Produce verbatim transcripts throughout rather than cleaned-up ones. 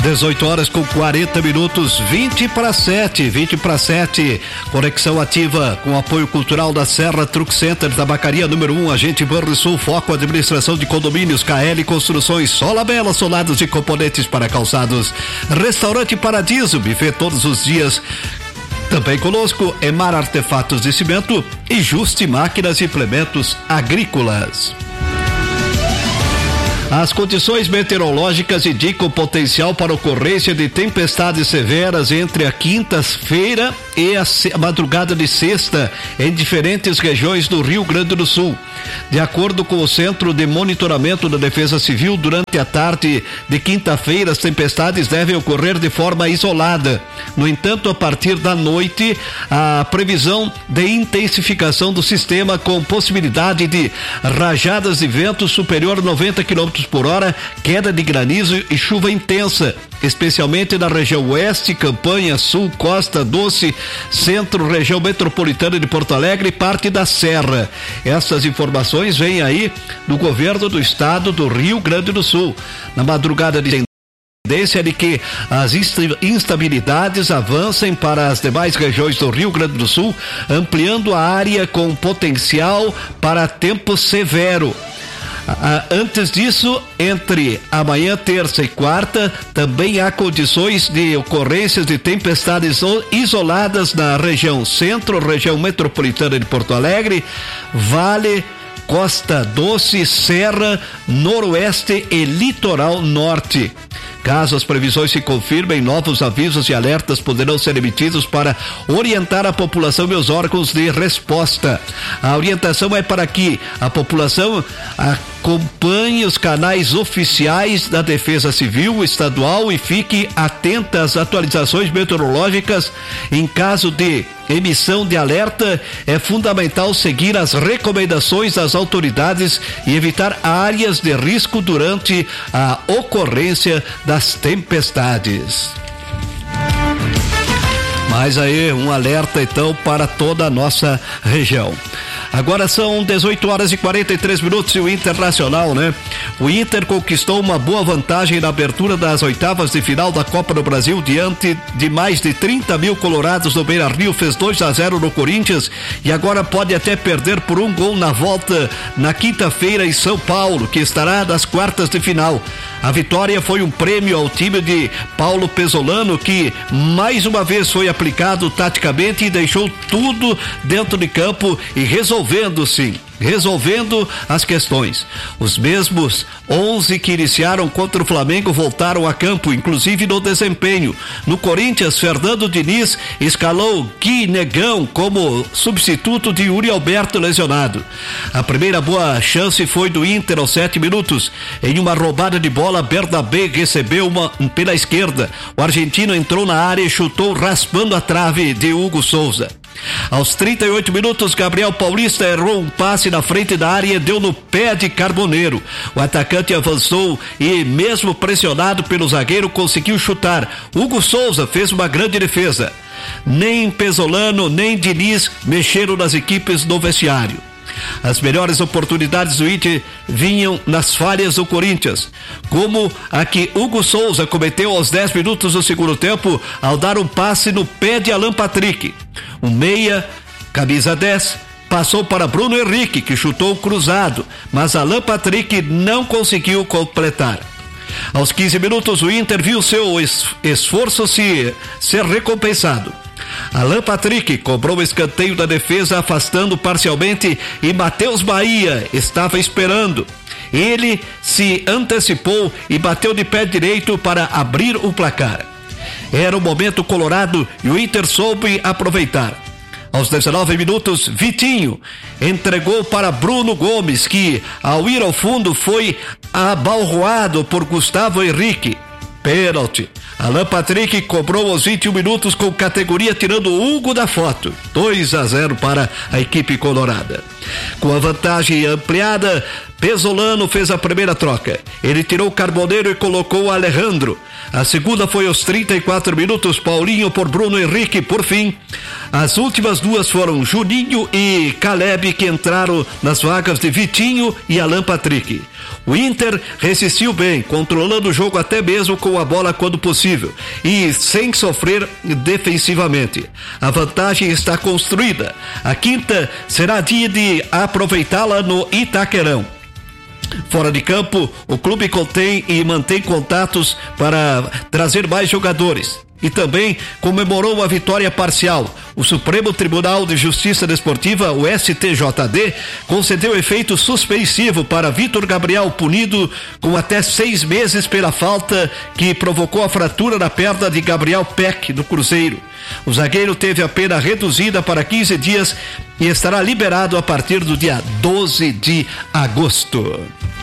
dezoito horas com quarenta minutos, vinte para sete, vinte para sete. Conexão ativa com apoio cultural da Serra Truck Center, Tabacaria número um, Agente Banrisul, Foco Administração de Condomínios, K L Construções, Sola Bela, solados e componentes para calçados. Restaurante Paradiso, buffet todos os dias. Também conosco, Emar Artefatos de Cimento e Juste Máquinas e Implementos Agrícolas. As condições meteorológicas indicam potencial para ocorrência de tempestades severas entre a quinta-feira e a, a madrugada de sexta em diferentes regiões do Rio Grande do Sul. De acordo com o Centro de Monitoramento da Defesa Civil, durante a tarde de quinta-feira as tempestades devem ocorrer de forma isolada. No entanto, a partir da noite, a previsão de intensificação do sistema com possibilidade de rajadas de vento superior a noventa quilômetros por hora, queda de granizo e chuva intensa, especialmente na região oeste, Campanha, Sul, Costa Doce, Centro, região metropolitana de Porto Alegre e parte da Serra. Essas informações vêm aí do governo do estado do Rio Grande do Sul. Na madrugada de tendência de que as instabilidades avancem para as demais regiões do Rio Grande do Sul, ampliando a área com potencial para tempo severo. Antes disso, entre amanhã, terça e quarta, também há condições de ocorrências de tempestades isoladas na região centro, região metropolitana de Porto Alegre, Vale, Costa Doce, Serra, Noroeste e Litoral Norte. Caso as previsões se confirmem, novos avisos e alertas poderão ser emitidos para orientar a população e os órgãos de resposta. A orientação é para que a população acompanhe os canais oficiais da Defesa Civil Estadual e fique atenta às atualizações meteorológicas. Em caso de emissão de alerta, é fundamental seguir as recomendações das autoridades e evitar áreas de risco durante a ocorrência das tempestades. Mas aí um alerta então para toda a nossa região. Agora são dezoito horas e quarenta e três minutos e o Internacional, né? O Inter conquistou uma boa vantagem na abertura das oitavas de final da Copa do Brasil diante de mais de trinta mil colorados no Beira-Rio, fez dois a zero no Corinthians e agora pode até perder por um gol na volta na quinta-feira em São Paulo, que estará nas quartas de final. A vitória foi um prêmio ao time de Paulo Pesolano, que mais uma vez foi aplicado taticamente e deixou tudo dentro de campo e resolvendo sim, resolvendo as questões. Os mesmos onze que iniciaram contra o Flamengo voltaram a campo, inclusive no desempenho. No Corinthians, Fernando Diniz escalou Gui Negão como substituto de Yuri Alberto lesionado. A primeira boa chance foi do Inter aos sete minutos. Em uma roubada de bola, Bernabé recebeu uma pela esquerda. O argentino entrou na área e chutou raspando a trave de Hugo Souza. Aos trinta e oito minutos, Gabriel Paulista errou um passe na frente da área e deu no pé de Carboneiro. O atacante avançou e, mesmo pressionado pelo zagueiro, conseguiu chutar. Hugo Souza fez uma grande defesa. Nem Pesolano, nem Diniz mexeram nas equipes no vestiário. As melhores oportunidades do Inter vinham nas falhas do Corinthians, como a que Hugo Souza cometeu aos dez minutos do segundo tempo ao dar um passe no pé de Alan Patrick. O meia, camisa dez, passou para Bruno Henrique, que chutou cruzado, mas Alan Patrick não conseguiu completar. Aos quinze minutos, o Inter viu seu esforço se ser recompensado. Alan Patrick cobrou o escanteio da defesa, afastando parcialmente, e Matheus Bahia estava esperando. Ele se antecipou e bateu de pé direito para abrir o placar. Era o momento colorado e o Inter soube aproveitar. Aos dezenove minutos, Vitinho entregou para Bruno Gomes, que, ao ir ao fundo, foi abalroado por Gustavo Henrique. Pênalti. Alan Patrick cobrou aos vinte e um minutos com categoria, tirando o Hugo da foto. dois a zero para a equipe colorada. Com a vantagem ampliada, Pesolano fez a primeira troca. Ele tirou o Carboneiro e colocou o Alejandro. A segunda foi aos trinta e quatro minutos, Paulinho por Bruno Henrique. Por fim, as últimas duas foram Juninho e Caleb, que entraram nas vagas de Vitinho e Alan Patrick. O Inter resistiu bem, controlando o jogo até mesmo com a bola quando possível e sem sofrer defensivamente. A vantagem está construída. A quinta será dia de aproveitá-la no Itaquerão. Fora de campo, o clube contém e mantém contatos para trazer mais jogadores. E também comemorou a vitória parcial. O Supremo Tribunal de Justiça Desportiva, o S T J D, concedeu efeito suspensivo para Vitor Gabriel, punido com até seis meses pela falta que provocou a fratura na perna de Gabriel Peck, do Cruzeiro. O zagueiro teve a pena reduzida para quinze dias e estará liberado a partir do dia doze de agosto.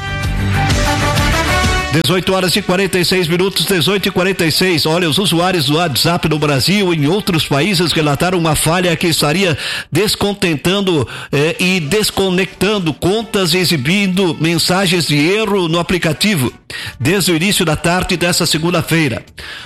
dezoito horas e quarenta e seis minutos, dezoito e quarenta e seis. Olha, os usuários do WhatsApp no Brasil e em outros países relataram uma falha que estaria descontentando eh, e desconectando contas e exibindo mensagens de erro no aplicativo desde o início da tarde dessa segunda-feira.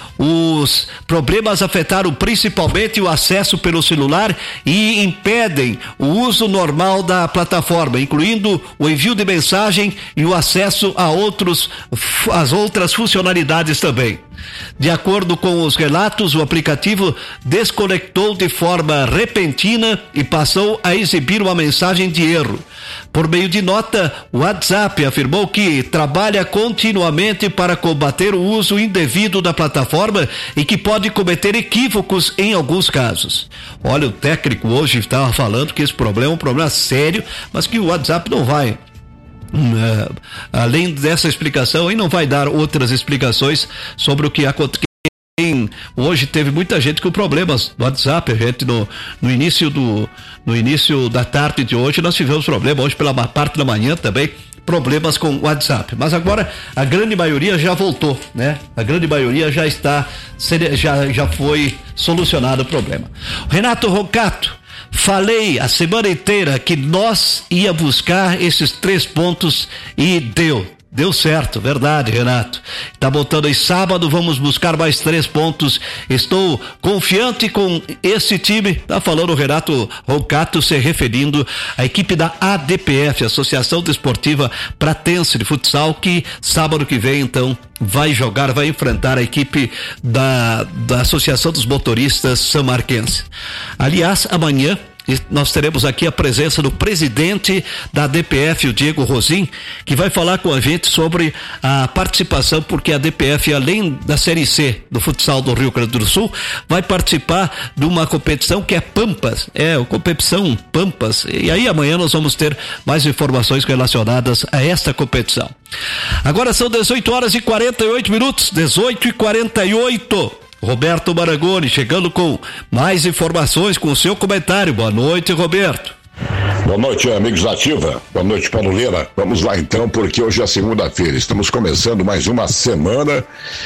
Os problemas afetaram principalmente o acesso pelo celular e impedem o uso normal da plataforma, incluindo o envio de mensagem e o acesso a outros, as outras funcionalidades também. De acordo com os relatos, o aplicativo desconectou de forma repentina e passou a exibir uma mensagem de erro. Por meio de nota, o WhatsApp afirmou que trabalha continuamente para combater o uso indevido da plataforma e que pode cometer equívocos em alguns casos. Olha, o técnico hoje estava falando que esse problema é um problema sério, mas que o WhatsApp não vai Uh, além dessa explicação, aí não vai dar outras explicações sobre o que aconteceu. Hoje teve muita gente com problemas no WhatsApp. A gente no, no início do no início da tarde de hoje nós tivemos problema, hoje pela parte da manhã também problemas com o WhatsApp, mas agora a grande maioria já voltou, né? A grande maioria já está já, já foi solucionado o problema. Renato Roncato, falei a semana inteira que nós ia buscar esses três pontos e deu. Deu certo, verdade, Renato. Tá botando aí sábado, vamos buscar mais três pontos. Estou confiante com esse time. Tá falando o Renato Roncato, se referindo à equipe da A D P F, Associação Desportiva Pratense de Futsal, que sábado que vem, então, vai jogar, vai enfrentar a equipe da, da Associação dos Motoristas Samarquense. Aliás, amanhã nós teremos aqui a presença do presidente da D P F, o Diego Rosim, que vai falar com a gente sobre a participação, porque a D P F, além da Série C do futsal do Rio Grande do Sul, vai participar de uma competição que é Pampas, é a competição Pampas, e aí amanhã nós vamos ter mais informações relacionadas a esta competição. Agora são dezoito horas e quarenta e oito minutos, dezoito e quarenta e oito. Roberto Marangoni chegando com mais informações, com o seu comentário. Boa noite, Roberto. Boa noite, amigos da Ativa. Boa noite, Paulo Leira. Vamos lá então, porque hoje é segunda-feira. Estamos começando mais uma semana,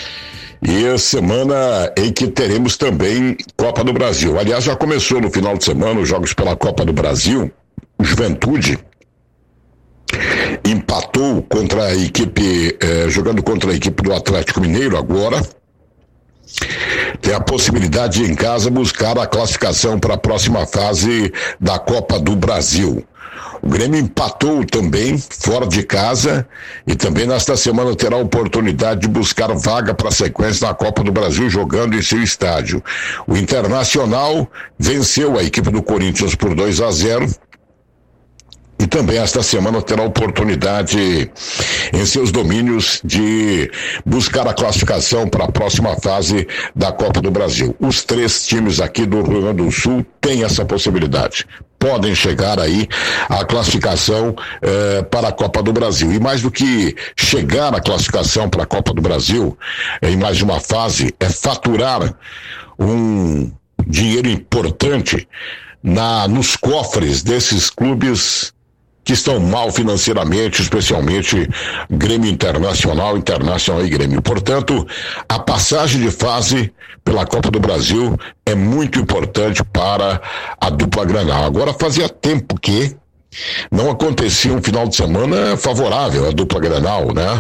e a semana em que teremos também Copa do Brasil. Aliás, já começou no final de semana os jogos pela Copa do Brasil. O Juventude empatou contra a equipe, eh, jogando contra a equipe do Atlético Mineiro agora. Tem a possibilidade de em casa buscar a classificação para a próxima fase da Copa do Brasil. O Grêmio empatou também fora de casa e também nesta semana terá a oportunidade de buscar vaga para a sequência da Copa do Brasil jogando em seu estádio. O Internacional venceu a equipe do Corinthians por dois a zero. E também esta semana terá a oportunidade em seus domínios de buscar a classificação para a próxima fase da Copa do Brasil. Os três times aqui do Rio Grande do Sul têm essa possibilidade. Podem chegar aí à classificação eh, para a Copa do Brasil. E mais do que chegar à classificação para a Copa do Brasil, eh, em mais uma fase, é faturar um dinheiro importante na, nos cofres desses clubes que estão mal financeiramente, especialmente Grêmio Internacional, Internacional e Grêmio. Portanto, a passagem de fase pela Copa do Brasil é muito importante para a dupla Granal. Agora, fazia tempo que não acontecia um final de semana favorável à dupla Granal, né?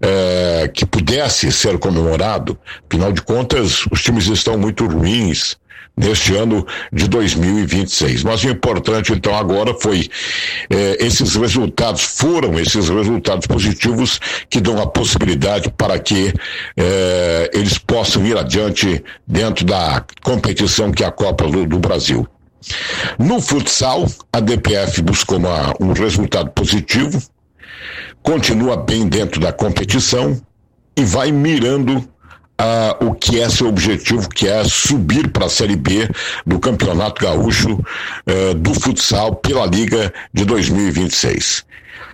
É, que pudesse ser comemorado. Afinal de contas, os times estão muito ruins. neste ano de dois mil e vinte e seis. Mas o importante então agora foi eh, esses resultados, foram esses resultados positivos que dão a possibilidade para que eh, eles possam ir adiante dentro da competição que é a Copa do, do Brasil. No futsal, a D P F buscou uma, um resultado positivo, continua bem dentro da competição e vai mirando Uh, o que é seu objetivo, que é subir para a Série B do Campeonato Gaúcho uh, do Futsal pela Liga de dois mil e vinte e seis.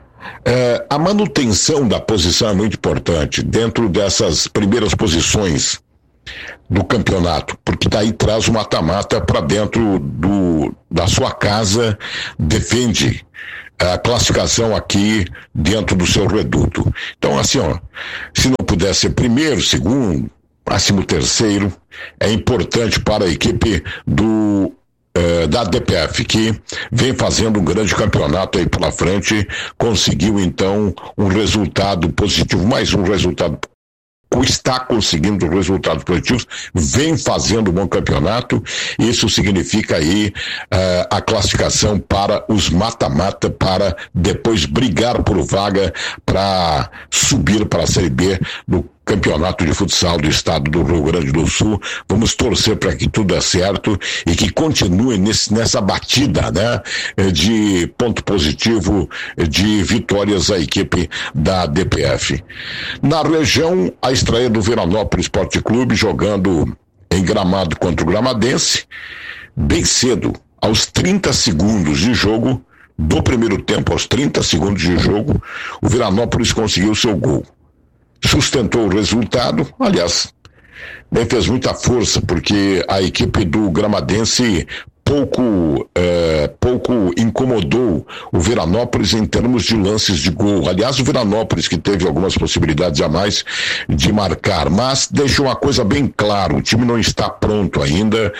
Uh, a manutenção da posição é muito importante dentro dessas primeiras posições do campeonato, porque daí traz o mata-mata para dentro do, da sua casa, defende a classificação aqui dentro do seu reduto. Então, assim, ó, se não puder ser primeiro, segundo, máximo terceiro, é importante para a equipe do eh, da D P F, que vem fazendo um grande campeonato aí pela frente, conseguiu então um resultado positivo, mais um resultado está conseguindo resultados positivos, vem fazendo um bom campeonato, isso significa aí uh, a classificação para os mata-mata, para depois brigar por vaga para subir para a Série B do Campeonato de Futsal do Estado do Rio Grande do Sul. Vamos torcer para que tudo dê certo e que continue nesse, nessa batida, né, de ponto positivo, de vitórias a equipe da D P F. Na região, a estreia do Veranópolis Esporte Clube jogando em Gramado contra o Gramadense, bem cedo, aos trinta segundos de jogo, do primeiro tempo, aos trinta segundos de jogo, o Veranópolis conseguiu seu gol. Sustentou o resultado, aliás, nem fez muita força, porque a equipe do Gramadense pouco, é, pouco incomodou o Veranópolis em termos de lances de gol. Aliás, o Veranópolis que teve algumas possibilidades a mais de marcar, mas deixou uma coisa bem clara, o time não está pronto ainda,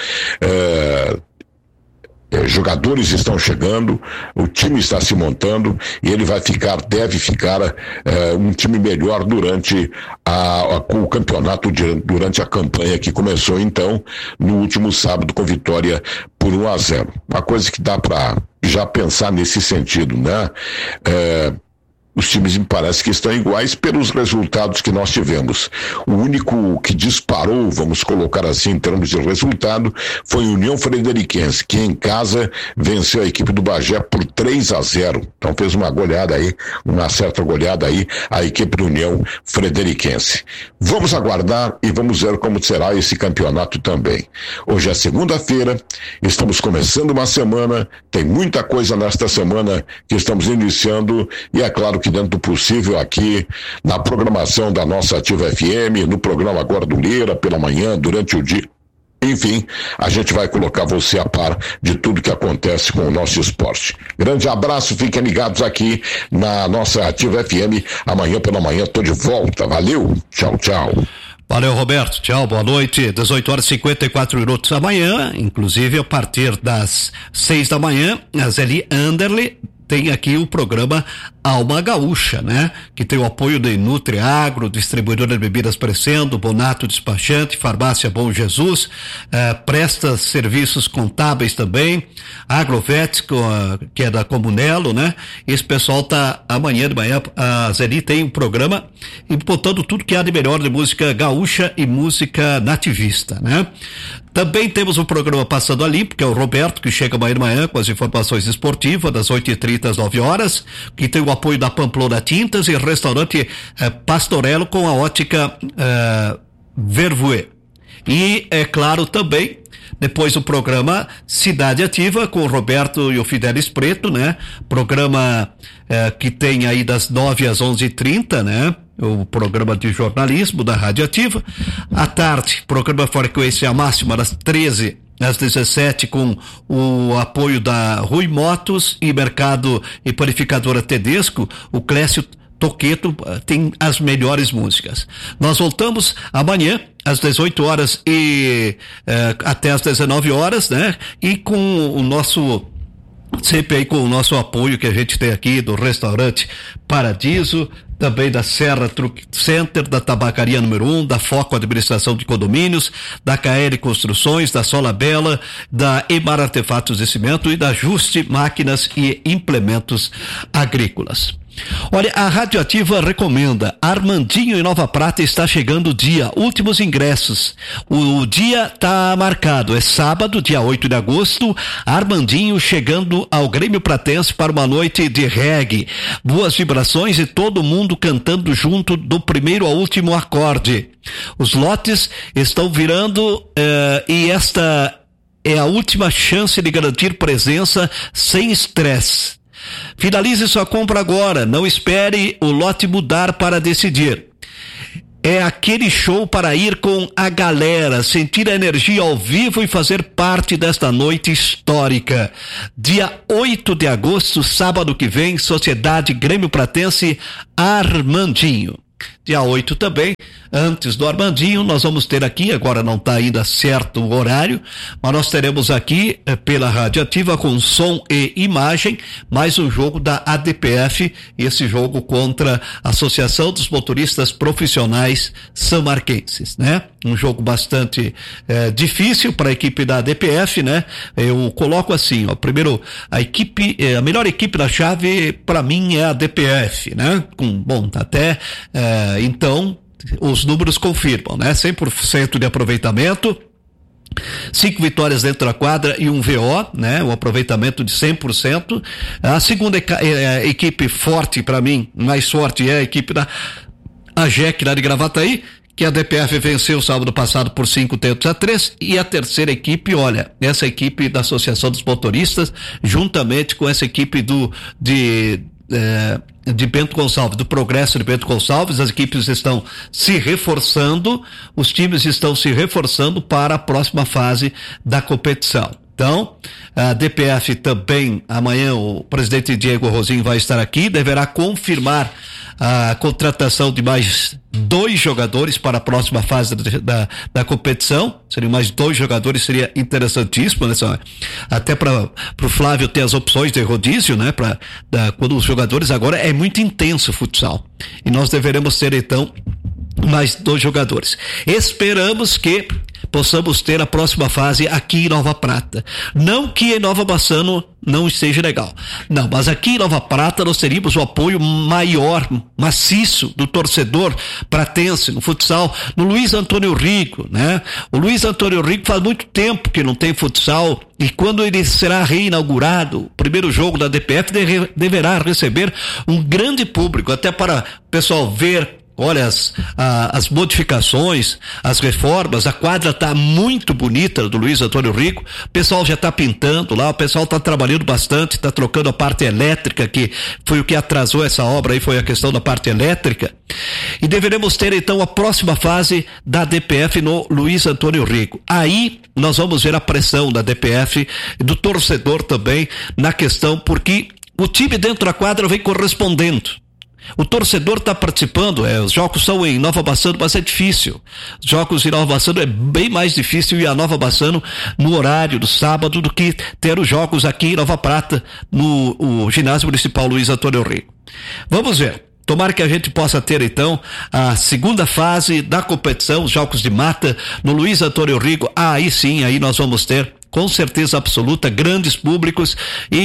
é, É, jogadores estão chegando, o time está se montando e ele vai ficar, deve ficar é, um time melhor durante a, a, o campeonato, de, durante a campanha que começou então no último sábado com vitória por um a zero. Uma coisa que dá para já pensar nesse sentido, né? É, os times me parece que estão iguais pelos resultados que nós tivemos. O único que disparou, vamos colocar assim em termos de resultado, foi o União Frederiquense, que em casa venceu a equipe do Bagé por três a zero. Então fez uma goleada aí, uma certa goleada aí, a equipe do União Frederiquense. Vamos aguardar e vamos ver como será esse campeonato também. Hoje é segunda-feira, estamos começando uma semana, tem muita coisa nesta semana que estamos iniciando e é claro que dentro do possível aqui na programação da nossa Ativa F M, no programa Agora do Lira, pela manhã, durante o dia. Enfim, a gente vai colocar você a par de tudo que acontece com o nosso esporte. Grande abraço, fiquem ligados aqui na nossa Ativa F M. Amanhã pela manhã tô de volta. Valeu, tchau, tchau. Valeu, Roberto. Tchau, boa noite. dezoito horas e cinquenta e quatro minutos amanhã, inclusive a partir das seis da manhã, a Zeli Anderle tem aqui o programa Alma Gaúcha, né? Que tem o apoio da Nutri Agro, distribuidora de bebidas Crescendo, Bonato Despachante, Farmácia Bom Jesus, eh, presta serviços contábeis também, Agrovet, que é da Comunelo, né? Esse pessoal tá amanhã de manhã, a Zeli tem um programa e botando tudo que há de melhor de música gaúcha e música nativista, né? Também temos o programa Passando a Limpo, que é o Roberto, que chega amanhã de manhã com as informações esportivas, das oito e trinta às nove horas, que tem o apoio da Pamplona Tintas e restaurante eh, Pastorello com a ótica eh, Vervoe. E, é claro, também, depois o programa Cidade Ativa com o Roberto e o Fidelis Preto, né? Programa eh, que tem aí das nove às onze e trinta, né? O programa de jornalismo da Rádio Ativa. À tarde, programa Frequência Máxima das treze às dezessete com o apoio da Rui Motos e Mercado e Panificadora Tedesco, o Clécio Toqueto tem as melhores músicas. Nós voltamos amanhã às dezoito horas e eh, até às dezenove horas, né? E com o nosso sempre aí com o nosso apoio que a gente tem aqui do restaurante Paradiso, também da Serra Truck Center, da Tabacaria número um, da Foco Administração de Condomínios, da K L Construções, da Sola Bela, da Emar Artefatos de Cimento e da Juste Máquinas e Implementos Agrícolas. Olha, a Radioativa recomenda. Armandinho em Nova Prata está chegando o dia, últimos ingressos. O, o dia tá marcado, é sábado, dia oito de agosto. Armandinho chegando ao Grêmio Pratense para uma noite de reggae. Boas vibrações e todo mundo cantando junto do primeiro ao último acorde. Os lotes estão virando eh, e esta é a última chance de garantir presença sem estresse. Finalize sua compra agora, não espere o lote mudar para decidir. É aquele show para ir com a galera, sentir a energia ao vivo e fazer parte desta noite histórica. Dia oito de agosto, sábado que vem, Sociedade Grêmio Pratense Armandinho. Dia oito também, antes do Armandinho, nós vamos ter aqui, agora não está ainda certo o horário, mas nós teremos aqui eh, pela Radioativa com som e imagem, mais um jogo da A D P F, esse jogo contra a Associação dos Motoristas Profissionais Samarquenses, né? Um jogo bastante eh, difícil para a equipe da A D P F, né? Eu coloco assim, ó, primeiro, a equipe, eh, a melhor equipe da chave para mim é a A D P F, né? Com, bom, até eh, então, os números confirmam, né? cem por cento de aproveitamento, cinco vitórias dentro da quadra e um V O, né? Um aproveitamento de cem por cento. A segunda é, equipe forte para mim, mais forte é a equipe da A G E C lá de Gravataí, que a D P F venceu sábado passado por cinco tentos a três, e a terceira equipe, olha, essa equipe da Associação dos Motoristas, juntamente com essa equipe do, de, é, de Bento Gonçalves, do Progresso de Bento Gonçalves, as equipes estão se reforçando, os times estão se reforçando para a próxima fase da competição. Então, a D P F também, amanhã o presidente Diego Rosinho vai estar aqui, deverá confirmar a contratação de mais dois jogadores para a próxima fase da, da, da competição. Seriam mais dois jogadores, seria interessantíssimo, né? Até para o Flávio ter as opções de rodízio, né? Pra, da, quando os jogadores agora é muito intenso o futsal. E nós deveremos ter então mais dois jogadores. Esperamos que possamos ter a próxima fase aqui em Nova Prata. Não que em Nova Bassano não esteja legal. Não, mas aqui em Nova Prata nós teríamos o apoio maior, maciço do torcedor pratense no futsal, no Luiz Antônio Rico, né? O Luiz Antônio Rico faz muito tempo que não tem futsal e quando ele será reinaugurado, o primeiro jogo da D P F de, deverá receber um grande público, até para o pessoal ver. Olha, as, a, as modificações, as reformas, a quadra está muito bonita do Luiz Antônio Rico, o pessoal já está pintando lá, o pessoal está trabalhando bastante, está trocando a parte elétrica, que foi o que atrasou essa obra aí, foi a questão da parte elétrica, e deveremos ter então a próxima fase da D P F no Luiz Antônio Rico. Aí nós vamos ver a pressão da D P F e do torcedor também na questão, porque o time dentro da quadra vem correspondendo. O torcedor está participando, é, os jogos são em Nova Bassano, mas é difícil. Os jogos em Nova Bassano é bem mais difícil ir a Nova Bassano no horário do sábado do que ter os jogos aqui em Nova Prata, no o ginásio municipal Luiz Antônio Rico. Vamos ver. Tomara que a gente possa ter então a segunda fase da competição, os jogos de mata no Luiz Antônio Rico. Ah, aí sim, aí nós vamos ter com certeza absoluta, grandes públicos,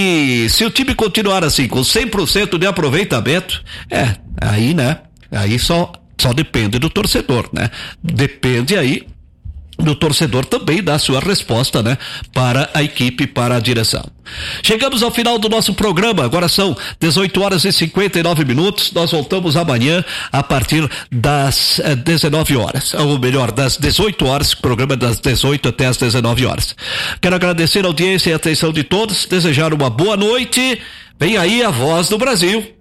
e se o time continuar assim, com cem por cento de aproveitamento, é, aí, né, aí só, só depende do torcedor, né, depende aí do torcedor também dar sua resposta, né, para a equipe, para a direção. Chegamos ao final do nosso programa, agora são dezoito horas e cinquenta e nove minutos, nós voltamos amanhã a partir das eh, dezenove horas, ou melhor, das dezoito horas, programa das dezoito até as dezenove horas. Quero agradecer a audiência e a atenção de todos, desejar uma boa noite, vem aí a Voz do Brasil.